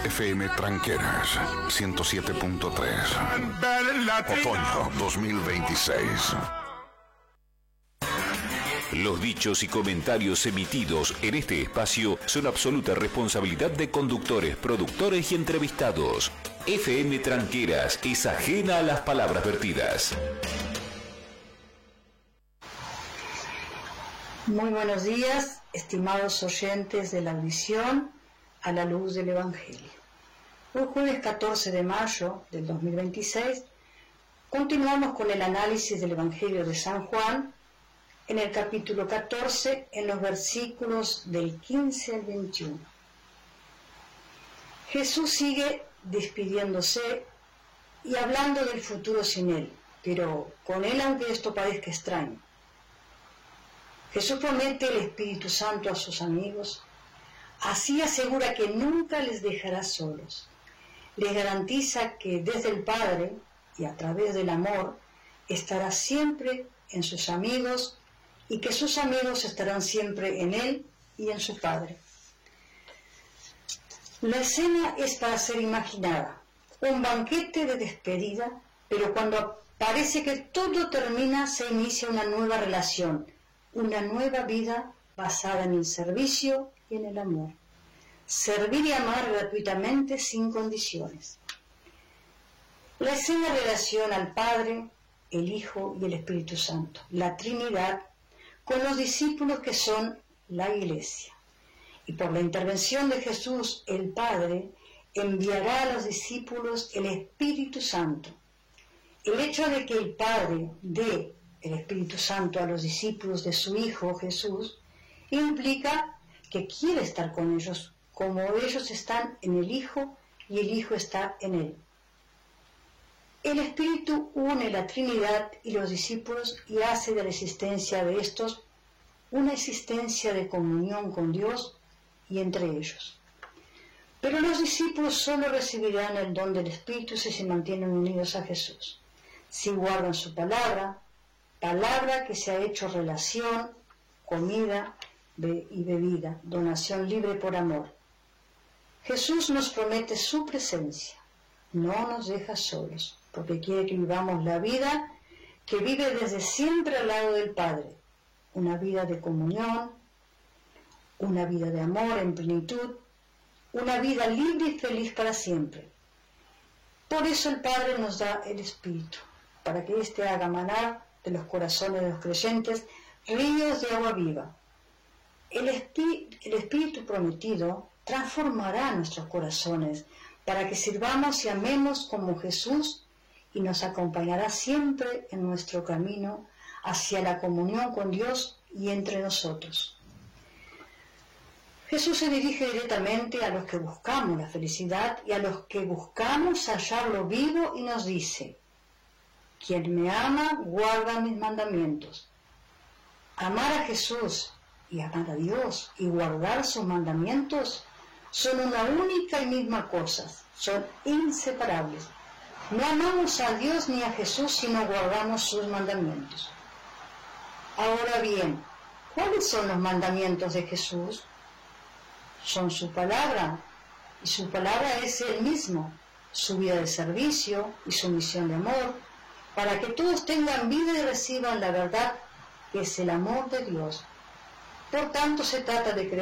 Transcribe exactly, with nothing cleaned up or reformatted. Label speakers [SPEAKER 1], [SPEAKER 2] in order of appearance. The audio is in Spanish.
[SPEAKER 1] F M Tranqueras ciento siete punto tres. Otoño dos mil veintiséis.
[SPEAKER 2] Los dichos y comentarios emitidos en este espacio son absoluta responsabilidad de conductores, productores y entrevistados. F M Tranqueras es ajena a las palabras vertidas.
[SPEAKER 3] Muy buenos días, estimados oyentes de la audición a la luz del Evangelio. Hoy jueves catorce de mayo del dos mil veintiséis continuamos con el análisis del Evangelio de San Juan en el capítulo catorce, en los versículos del quince al veintiuno. Jesús sigue despidiéndose y hablando del futuro sin él, pero con él aunque esto parezca extraño. Jesús promete el Espíritu Santo a sus amigos, así asegura que nunca les dejará solos. Les garantiza que desde el Padre y a través del amor estará siempre en sus amigos y que sus amigos estarán siempre en Él y en su Padre. La escena es para ser imaginada, un banquete de despedida, pero cuando parece que todo termina se inicia una nueva relación, una nueva vida basada en el servicio y en el amor. Servir y amar gratuitamente sin condiciones. La escena relaciona al Padre, el Hijo y el Espíritu Santo, la Trinidad, con los discípulos que son la Iglesia. Y por la intervención de Jesús, el Padre enviará a los discípulos el Espíritu Santo. El hecho de que el Padre dé el Espíritu Santo a los discípulos de su Hijo Jesús implica que quiere estar con ellos, como ellos están en el Hijo y el Hijo está en Él. El Espíritu une la Trinidad y los discípulos y hace de la existencia de estos una existencia de comunión con Dios y entre ellos. Pero los discípulos solo recibirán el don del Espíritu si se mantienen unidos a Jesús, si guardan su palabra, palabra que se ha hecho relación, comida y bebida, donación libre por amor. Jesús nos promete su presencia, no nos deja solos, porque quiere que vivamos la vida que vive desde siempre al lado del Padre, una vida de comunión, una vida de amor en plenitud, una vida libre y feliz para siempre. Por eso el Padre nos da el Espíritu, para que éste haga manar de los corazones de los creyentes ríos de agua viva. El, espí, el Espíritu prometido transformará nuestros corazones para que sirvamos y amemos como Jesús y nos acompañará siempre en nuestro camino hacia la comunión con Dios y entre nosotros. Jesús se dirige directamente a los que buscamos la felicidad y a los que buscamos hallarlo vivo y nos dice: quien me ama guarda mis mandamientos. Amar a Jesús y amar a Dios y guardar sus mandamientos son una única y misma cosa, son inseparables. No amamos a Dios ni a Jesús si no guardamos sus mandamientos. Ahora bien, ¿cuáles son los mandamientos de Jesús? Son su palabra, y su palabra es Él mismo, su vida de servicio y su misión de amor, para que todos tengan vida y reciban la verdad que es el amor de Dios. Por tanto, se trata de creer